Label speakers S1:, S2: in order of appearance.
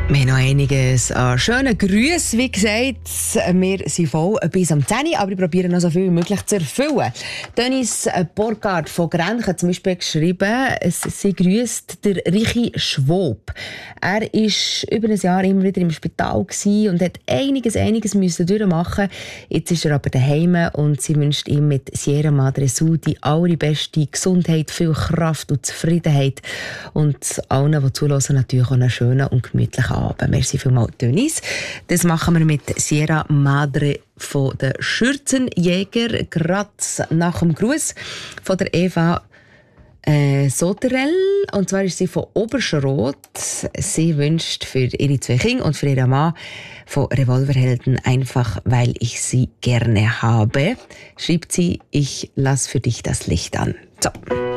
S1: Wir haben noch einiges an schönen Grüßen, wie gesagt. Wir sind voll bis am 10 Uhr, aber ich probiere noch so viel wie möglich zu erfüllen. Dennis Borgard von Grenchen hat zum Beispiel geschrieben, sie grüßt der Richi Schwob. Er war über ein Jahr immer wieder im Spital und hat einiges müssen durchmachen. Jetzt ist er aber daheim und sie wünscht ihm mit Sierra Madre Sud die allerbeste Gesundheit, viel Kraft und Zufriedenheit. Und allen, die zuhören, natürlich auch einen schönen und gemütlichen Abend. Merci vielmals, Dennis. Das machen wir mit Sierra Madre von den Schürzenjäger, gerade nach dem Gruß von der Eva Soterell. Und zwar ist sie von Oberschrot. Sie wünscht für ihre 2 Kinder und für ihren Mann von Revolverhelden einfach, weil ich sie gerne habe. Schreibt sie, ich lass für dich das Licht an. So.